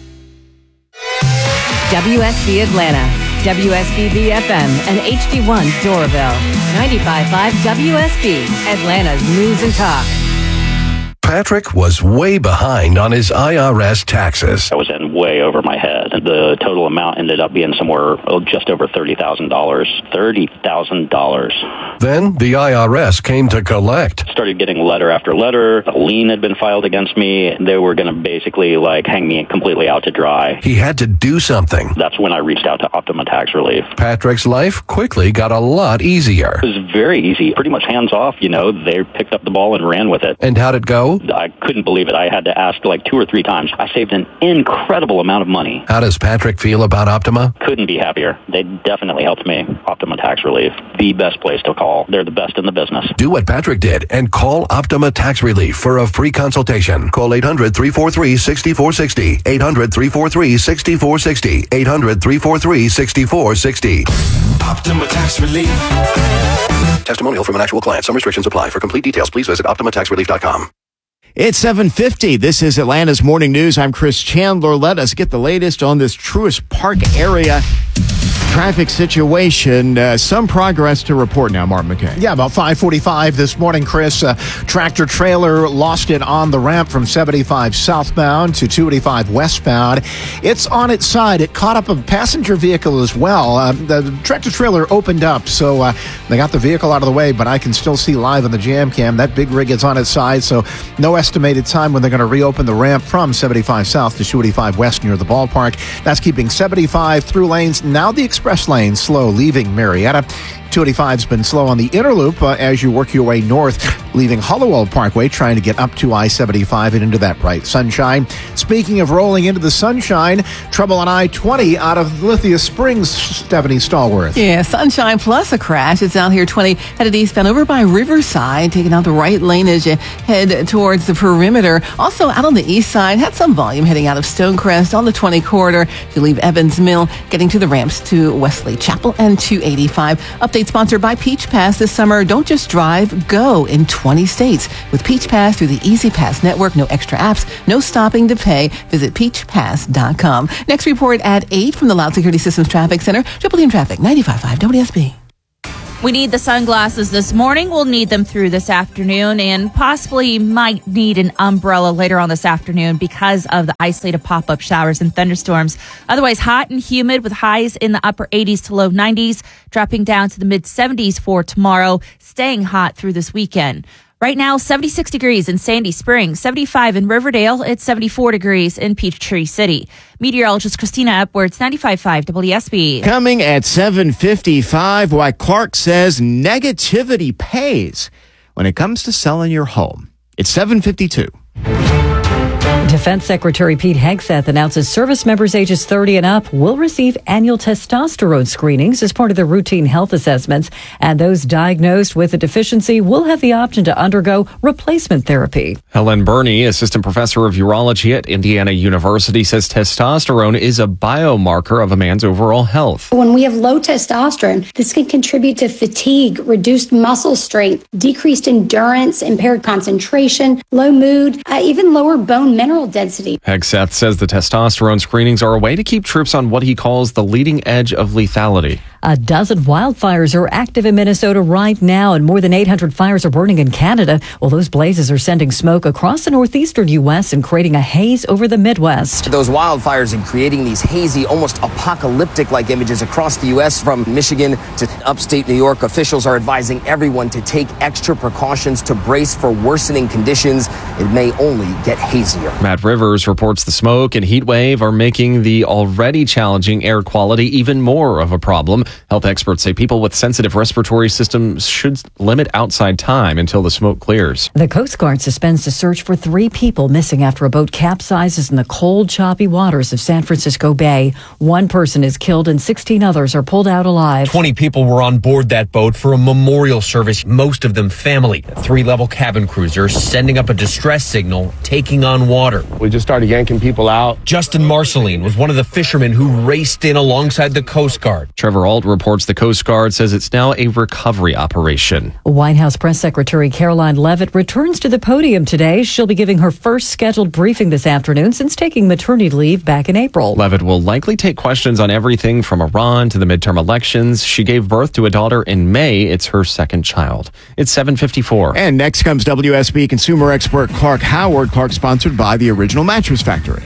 W S B Atlanta, W S B B F M, and H D one Doraville. ninety-five point five W S B, Atlanta's News and Talk. Patrick was way behind on his I R S taxes. I was in way over my head. The total amount ended up being somewhere oh, just over thirty thousand dollars. thirty thousand dollars. Then the I R S came to collect. Started getting letter after letter. A lien had been filed against me. They were going to basically like hang me completely out to dry. He had to do something. That's when I reached out to Optima Tax Relief. Patrick's life quickly got a lot easier. It was very easy. Pretty much hands off, you know. They picked up the ball and ran with it. And how'd it go? I couldn't believe it. I had to ask like two or three times. I saved an incredible amount of money. How does Patrick feel about Optima? Couldn't be happier. They definitely helped me. Optima Tax Relief, the best place to call. They're the best in the business. Do what Patrick did and call Optima Tax Relief for a free consultation. Call eight hundred, three four three, six four six zero. eight hundred, three four three, six four six zero. eight hundred, three four three, six four six zero. Optima Tax Relief. Testimonial from an actual client. Some restrictions apply. For complete details, please visit optima tax relief dot com. It's seven fifty. This is Atlanta's Morning News. I'm Chris Chandler. Let us get the latest on this Truist Park area traffic situation. Uh, some progress to report now, Mark McKay. Yeah, about five forty-five this morning, Chris. Uh, tractor trailer lost it on the ramp from seventy-five southbound to two eighty-five westbound. It's on its side. It caught up a passenger vehicle as well. Uh, the tractor trailer opened up, so uh, they got the vehicle out of the way, but I can still see live on the jam cam. That big rig is on its side, so no estimated time when they're going to reopen the ramp from seventy-five south to two eighty-five west near the ballpark. That's keeping seventy-five through lanes. Now the express lane slow leaving Marietta. two eighty-five's been slow on the inner loop uh, as you work your way north, leaving Hollowell Parkway, trying to get up to I seventy-five and into that bright sunshine. Speaking of rolling into the sunshine, trouble on I twenty out of Lithia Springs, Stephanie Stallworth. Yeah, sunshine plus a crash. It's out here twenty, headed eastbound over by Riverside, taking out the right lane as you head towards the perimeter. Also out on the east side, had some volume heading out of Stonecrest on the twenty corridor. You leave Evans Mill, getting to the ramps to Wesley Chapel and two eighty-five. Update sponsored by Peach Pass this summer. Don't just drive, go in twenty states. With Peach Pass through the Easy Pass network, no extra apps, no stopping to pay. Visit peach pass dot com. Next report at eight from the Loud Security Systems Traffic Center. Triple M Traffic, ninety-five point five W S B. We need the sunglasses this morning. We'll need them through this afternoon and possibly might need an umbrella later on this afternoon because of the isolated pop-up showers and thunderstorms. Otherwise, hot and humid with highs in the upper eighties to low nineties, dropping down to the mid seventies for tomorrow, staying hot through this weekend. Right now, seventy-six degrees in Sandy Springs, seventy-five in Riverdale, it's seventy-four degrees in Peachtree City. Meteorologist Christina Epworth, ninety-five point five W S B. Coming at seven fifty-five, why Clark says negativity pays when it comes to selling your home. It's seven fifty-two. Defense Secretary Pete Hegseth announces service members ages thirty and up will receive annual testosterone screenings as part of their routine health assessments, and those diagnosed with a deficiency will have the option to undergo replacement therapy. Helen Burney, assistant professor of urology at Indiana University, says testosterone is a biomarker of a man's overall health. When we have low testosterone, this can contribute to fatigue, reduced muscle strength, decreased endurance, impaired concentration, low mood, uh, even lower bone mineral density. Hegseth says the testosterone screenings are a way to keep troops on what he calls the leading edge of lethality. A dozen wildfires are active in Minnesota right now, and more than eight hundred fires are burning in Canada. Well, those blazes are sending smoke across the northeastern U S and creating a haze over the Midwest. Those wildfires are creating these hazy, almost apocalyptic-like images across the U S from Michigan to upstate New York. Officials are advising everyone to take extra precautions to brace for worsening conditions. It may only get hazier. Matt Rivers reports the smoke and heat wave are making the already challenging air quality even more of a problem. Health experts say people with sensitive respiratory systems should limit outside time until the smoke clears. The Coast Guard suspends the search for three people missing after a boat capsizes in the cold, choppy waters of San Francisco Bay. One person is killed and sixteen others are pulled out alive. twenty people were on board that boat for a memorial service, most of them family. A three-level cabin cruiser sending up a distress signal, taking on water. We just started yanking people out. Justin Marceline was one of the fishermen who raced in alongside the Coast Guard. Trevor Alt reports the Coast Guard says it's now a recovery operation. White House Press Secretary Caroline Leavitt returns to the podium today. She'll be giving her first scheduled briefing this afternoon since taking maternity leave back in April. Leavitt will likely take questions on everything from Iran to the midterm elections. She gave birth to a daughter in May. It's her second child. It's seven fifty-four. And next comes W S B consumer expert Clark Howard. Clark sponsored by the Original Mattress Factory.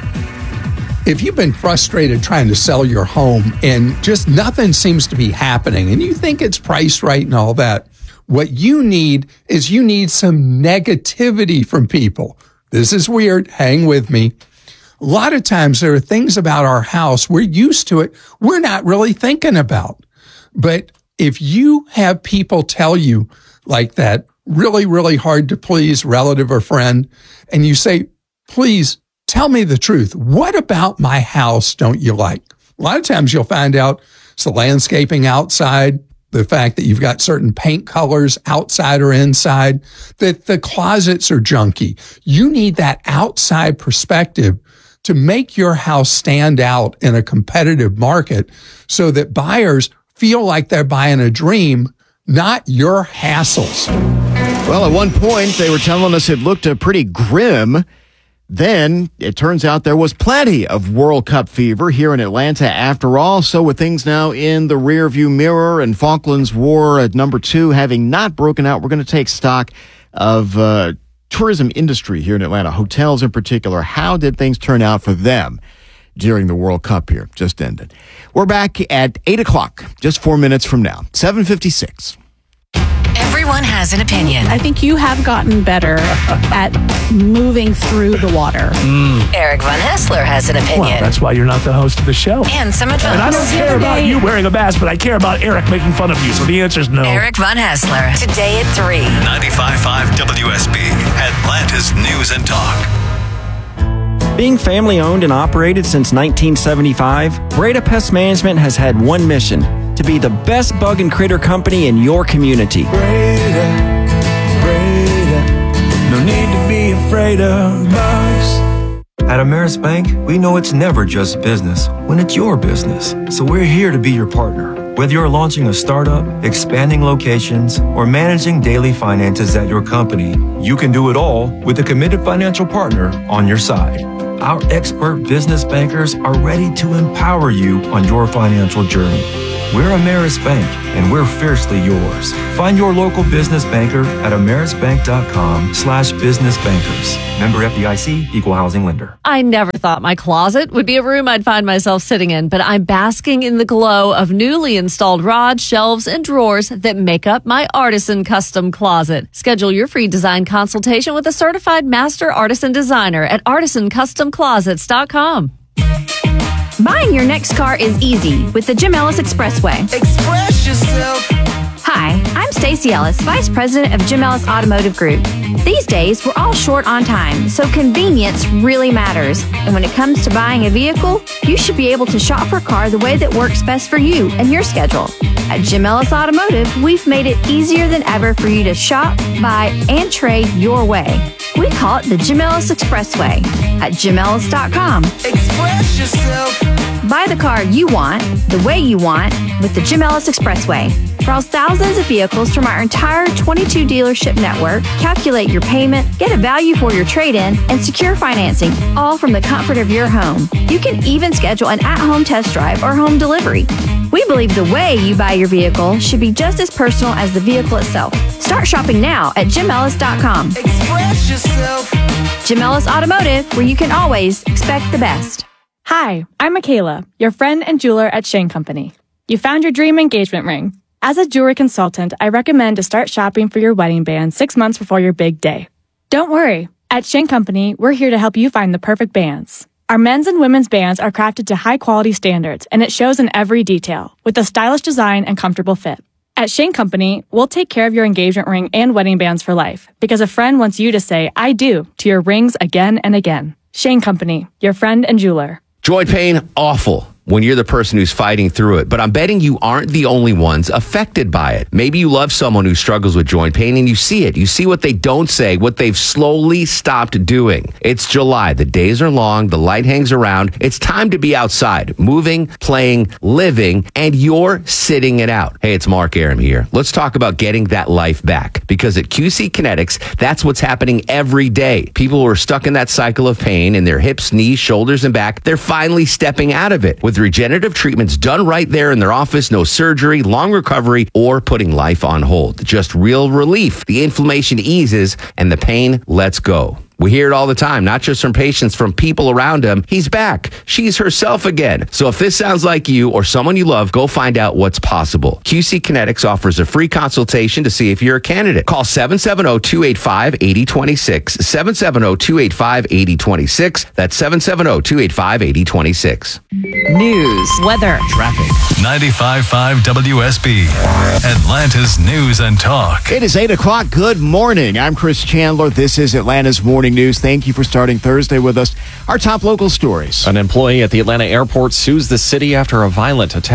If you've been frustrated trying to sell your home and just nothing seems to be happening and you think it's priced right and all that, what you need is you need some negativity from people. This is weird. Hang with me. A lot of times there are things about our house, we're used to it, we're not really thinking about. But if you have people tell you like that really, really hard to please relative or friend, and you say, please, tell me the truth. What about my house don't you like? A lot of times you'll find out it's the landscaping outside, the fact that you've got certain paint colors outside or inside, that the closets are junky. You need that outside perspective to make your house stand out in a competitive market so that buyers feel like they're buying a dream, not your hassles. Well, at one point, they were telling us it looked uh, pretty grim. Then it turns out there was plenty of World Cup fever here in Atlanta after all. So with things now in the rearview mirror and Falklands War at number two having not broken out, we're going to take stock of uh, tourism industry here in Atlanta, hotels in particular. How did things turn out for them during the World Cup here? Just ended. We're back at eight o'clock, just four minutes from now, seven fifty-six. Everyone has an opinion. I think you have gotten better at moving through the water. Mm. Eric Von Haessler has an opinion. Well, that's why you're not the host of the show. And some advice. And I don't care about you wearing a mask, but I care about Eric making fun of you. So the answer is no. Eric Von Haessler, today at three. ninety-five point five W S B, Atlanta's News and Talk. Being family owned and operated since nineteen seventy-five, Breda Pest Management has had one mission: to be the best bug and critter company in your community. Breda, Breda, no need to be afraid of bugs. At Ameris Bank, we know it's never just business when it's your business. So we're here to be your partner. Whether you're launching a startup, expanding locations, or managing daily finances at your company, you can do it all with a committed financial partner on your side. Our expert business bankers are ready to empower you on your financial journey. We're Ameris Bank, and we're fiercely yours. Find your local business banker at amerisbank.com slash business bankers. Member F D I C, Equal Housing Lender. I never thought my closet would be a room I'd find myself sitting in, but I'm basking in the glow of newly installed rods, shelves, and drawers that make up my Artisan Custom Closet. Schedule your free design consultation with a certified master artisan designer at artisan custom closets dot com. Buying your next car is easy with the Jim Ellis Expressway. Express yourself. Hi, I'm Stacey Ellis, Vice President of Jim Ellis Automotive Group. These days, we're all short on time, so convenience really matters. And when it comes to buying a vehicle, you should be able to shop for a car the way that works best for you and your schedule. At Jim Ellis Automotive, we've made it easier than ever for you to shop, buy, and trade your way. We call it the Jim Ellis Expressway at jim ellis dot com. Express yourself. Buy the car you want, the way you want, with the Jim Ellis Expressway. Browse thousands of vehicles from our entire twenty-two dealership network, calculate your payment, get a value for your trade-in, and secure financing, all from the comfort of your home. You can even schedule an at-home test drive or home delivery. We believe the way you buy your vehicle should be just as personal as the vehicle itself. Start shopping now at jim ellis dot com. Express yourself. Jim Ellis Automotive, where you can always expect the best. Hi, I'm Michaela, your friend and jeweler at Shane Company. You found your dream engagement ring. As a jewelry consultant, I recommend to start shopping for your wedding band six months before your big day. Don't worry. At Shane Company, we're here to help you find the perfect bands. Our men's and women's bands are crafted to high-quality standards, and it shows in every detail, with a stylish design and comfortable fit. At Shane Company, we'll take care of your engagement ring and wedding bands for life, because a friend wants you to say, I do, to your rings again and again. Shane Company, your friend and jeweler. Joint pain, awful when you're the person who's fighting through it. But I'm betting you aren't the only ones affected by it. Maybe you love someone who struggles with joint pain and you see it. You see what they don't say, what they've slowly stopped doing. It's July. The days are long. The light hangs around. It's time to be outside, moving, playing, living, and you're sitting it out. Hey, it's Mark Aram here. Let's talk about getting that life back. Because at Q C Kinetics, that's what's happening every day. People who are stuck in that cycle of pain in their hips, knees, shoulders, and back, they're finally stepping out of it with regenerative treatments done right there in their office. No surgery, long recovery, or putting life on hold. Just real relief. The inflammation eases and the pain lets go. We hear it all the time, not just from patients, from people around him. He's back. She's herself again. So if this sounds like you or someone you love, go find out what's possible. Q C Kinetics offers a free consultation to see if you're a candidate. Call seven seven zero, two eight five, eight zero two six. seven seven zero, two eight five, eight zero two six. That's seven seven zero, two eight five, eight zero two six. News, weather, traffic. ninety-five point five W S B, Atlanta's News and Talk. It is eight o'clock. Good morning. I'm Chris Chandler. This is Atlanta's Morning News. Thank you for starting Thursday with us. Our top local stories. An employee at the Atlanta airport sues the city after a violent attack.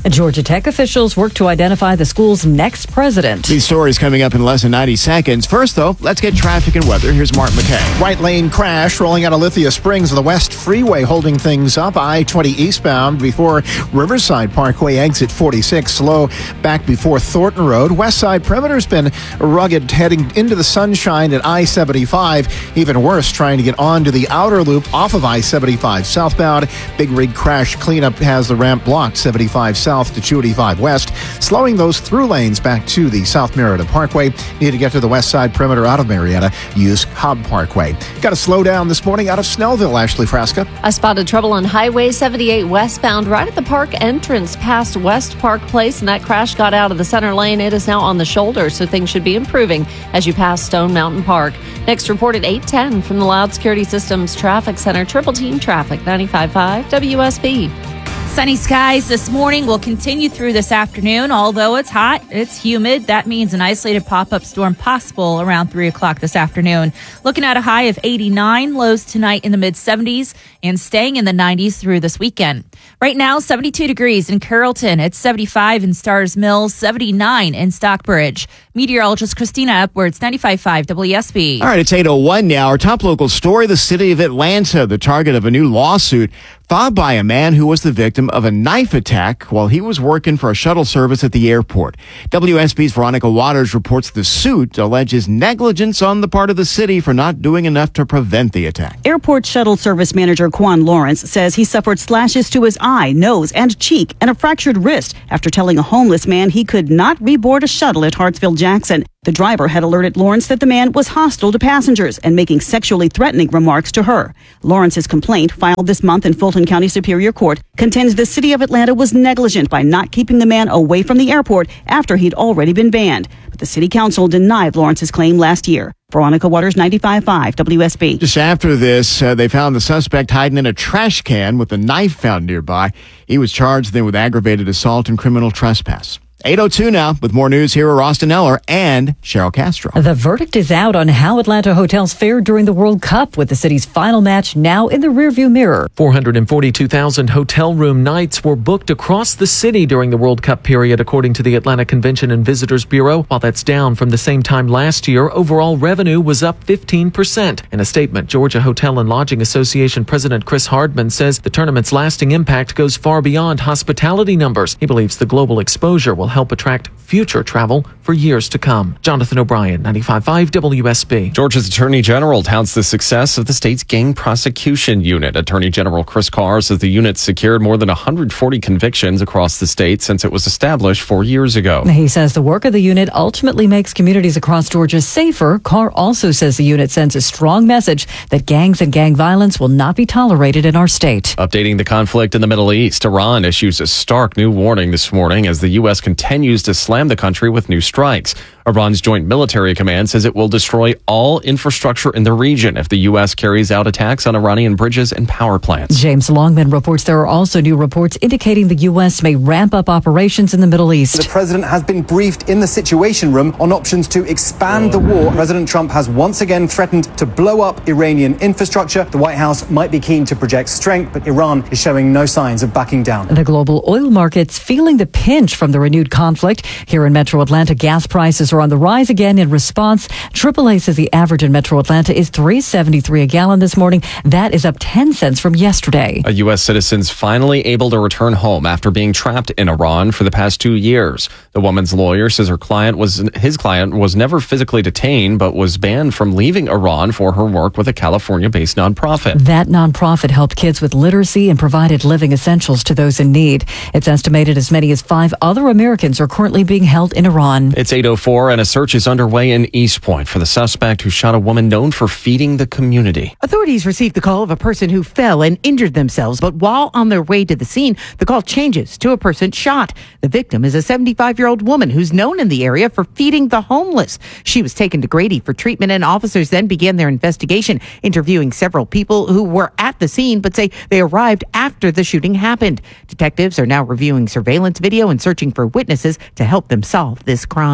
Georgia Tech officials work to identify the school's next president. These stories coming up in less than ninety seconds. First, though, let's get traffic and weather. Here's Mark McKay. Right lane crash rolling out of Lithia Springs on the West Freeway, holding things up. I twenty eastbound before Riverside Parkway, exit forty-six. Slow back before Thornton Road. West Side Perimeter's been rugged heading into the sunshine at I seventy-five. Even worse, trying to get onto the outer loop off of I seventy-five southbound. Big rig crash cleanup has the ramp blocked seventy-five south to two eighty-five west. Slowing those through lanes back to the South Marietta Parkway. Need to get to the West Side Perimeter out of Marietta. Use Cobb Parkway. Got to slow down this morning out of Snellville, Ashley Frasca. I spotted trouble on Highway seventy-eight westbound right at the park entrance past West Park Place, and that crash got out of the center lane. It is now on the shoulder, so things should be improving as you pass Stone Mountain Park. Next report at eight ten from the Loud Security Systems Traffic Center. Triple Team Traffic, ninety-five point five W S B. Sunny skies this morning will continue through this afternoon. Although it's hot, it's humid. That means an isolated pop-up storm possible around three o'clock this afternoon. Looking at a high of eighty-nine, lows tonight in the mid-seventies, and staying in the nineties through this weekend. Right now, seventy-two degrees in Carrollton. It's seventy-five in Stars Mills, seventy-nine in Stockbridge. Meteorologist Christina Upwards, ninety-five point five W S B. All right, it's eight oh one now. Our top local story, the city of Atlanta, the target of a new lawsuit filed by a man who was the victim of a knife attack while he was working for a shuttle service at the airport. W S B's Veronica Waters reports the suit alleges negligence on the part of the city for not doing enough to prevent the attack. Airport shuttle service manager Quan Lawrence says he suffered slashes to his eye, nose, and cheek and a fractured wrist after telling a homeless man he could not reboard a shuttle at Hartsfield-Jackson. The driver had alerted Lawrence that the man was hostile to passengers and making sexually threatening remarks to her. Lawrence's complaint, filed this month in Fulton County Superior Court, contends the city of Atlanta was negligent by not keeping the man away from the airport after he'd already been banned. But the city council denied Lawrence's claim last year. Veronica Waters, ninety-five point five W S B. Just after this, uh, they found the suspect hiding in a trash can with a knife found nearby. He was charged then with aggravated assault and criminal trespass. eight oh two now with more news. Here are Austin Eller and Cheryl Castro. The verdict is out on how Atlanta hotels fared during the World Cup, with the city's final match now in the rearview mirror. four hundred forty-two thousand hotel room nights were booked across the city during the World Cup period, according to the Atlanta Convention and Visitors Bureau. While that's down from the same time last year, overall revenue was up fifteen percent. In a statement, Georgia Hotel and Lodging Association President Chris Hardman says the tournament's lasting impact goes far beyond hospitality numbers. He believes the global exposure will help attract future travel for years to come. Jonathan O'Brien, ninety-five point five W S B. Georgia's Attorney General touts the success of the state's gang prosecution unit. Attorney General Chris Carr says the unit secured more than one hundred forty convictions across the state since it was established four years ago. He says the work of the unit ultimately makes communities across Georgia safer. Carr also says the unit sends a strong message that gangs and gang violence will not be tolerated in our state. Updating the conflict in the Middle East, Iran issues a stark new warning this morning as the U S continues to slam the country with new strikes. Iran's Joint Military Command says it will destroy all infrastructure in the region if the U S carries out attacks on Iranian bridges and power plants. James Longman reports there are also new reports indicating the U S may ramp up operations in the Middle East. The president has been briefed in the Situation Room on options to expand the war. President Trump has once again threatened to blow up Iranian infrastructure. The White House might be keen to project strength, but Iran is showing no signs of backing down. The global oil markets feeling the pinch from the renewed conflict. Here in Metro Atlanta, gas prices are on the rise again in response. triple A says the average in Metro Atlanta is three seventy-three a gallon this morning. That is up ten cents from yesterday. A U S citizen's finally able to return home after being trapped in Iran for the past two years. The woman's lawyer says her client was his client was never physically detained, but was banned from leaving Iran for her work with a California-based nonprofit. That nonprofit helped kids with literacy and provided living essentials to those in need. It's estimated as many as five other Americans are currently being held in Iran. It's eight oh four and a search is underway in East Point for the suspect who shot a woman known for feeding the community. Authorities received the call of a person who fell and injured themselves, but while on their way to the scene, the call changes to a person shot. The victim is a seventy-five-year-old woman who's known in the area for feeding the homeless. She was taken to Grady for treatment, and officers then began their investigation, interviewing several people who were at the scene but say they arrived after the shooting happened. Detectives are now reviewing surveillance video and searching for witnesses to help them solve this crime.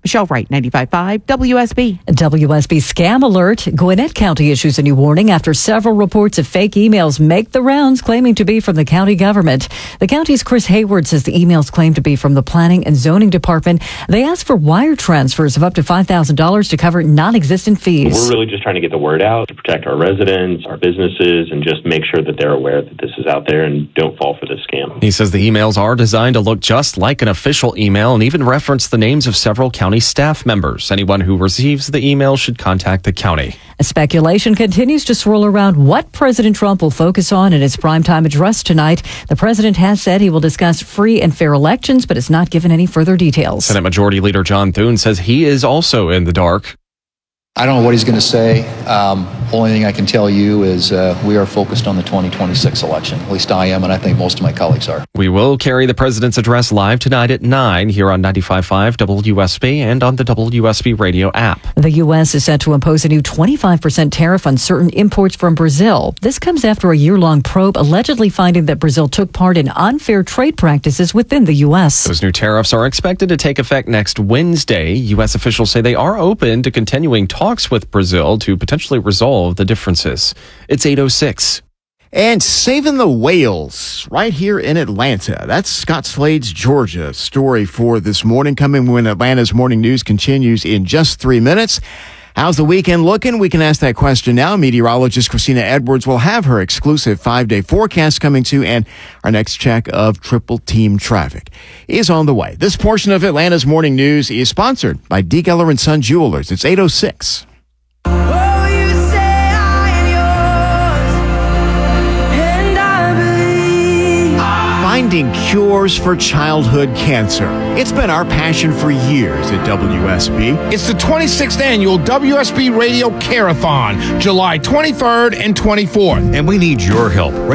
Michelle Wright, ninety-five point five W S B. W S B scam alert. Gwinnett County issues a new warning after several reports of fake emails make the rounds claiming to be from the county government. The county's Chris Hayward says the emails claim to be from the Planning and Zoning Department. They ask for wire transfers of up to five thousand dollars to cover non-existent fees. We're really just trying to get the word out to protect our residents, our businesses, and just make sure that they're aware that this is out there and don't fall for this scam. He says the emails are designed to look just like an official email and even reference the names of several county staff members. Anyone who receives the email should contact the county. Speculation continues to swirl around what President Trump will focus on in his primetime address tonight. The president has said he will discuss free and fair elections, but has not given any further details. Senate Majority Leader John Thune says he is also in the dark. I don't know what he's going to say. Um, only thing I can tell you is uh, we are focused on the twenty twenty-six election. At least I am, and I think most of my colleagues are. We will carry the president's address live tonight at nine here on ninety-five point five W S B and on the W S B radio app. The U S is set to impose a new twenty-five percent tariff on certain imports from Brazil. This comes after a year-long probe allegedly finding that Brazil took part in unfair trade practices within the U S. Those new tariffs are expected to take effect next Wednesday. U S officials say they are open to continuing talks talks with Brazil to potentially resolve the differences. It's eight oh six. And saving the whales right here in Atlanta. That's Scott Slade's Georgia story for this morning, coming when Atlanta's morning news continues in just three minutes. How's the weekend looking? We can ask that question now. Meteorologist Christina Edwards will have her exclusive five-day forecast coming to, and our next check of triple team traffic is on the way. This portion of Atlanta's morning news is sponsored by D. Geller and Son Jewelers. It's eight oh six. Finding cures for childhood cancer. It's been our passion for years at W S B. It's the twenty-sixth annual W S B Radio Care-a-thon, July twenty-third and twenty-fourth. And we need your help.